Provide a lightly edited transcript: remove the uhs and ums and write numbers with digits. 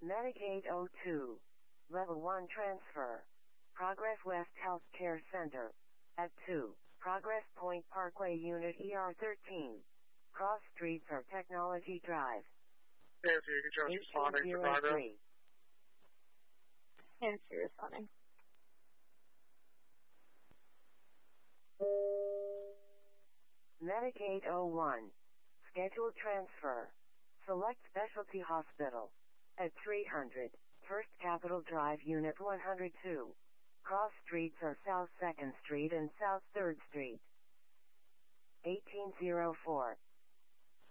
Medic 802. Level 1 transfer. Progress West Healthcare Center. At 2. Progress Point Parkway Unit ER13. Cross Streets or Technology Drive. Nancy, you can just responding to progress. Nancy responding. Medic 801. Scheduled transfer. Select Specialty Hospital. At 300. First Capitol Drive Unit 102. Cross Streets are South 2nd Street and South 3rd Street. 1804.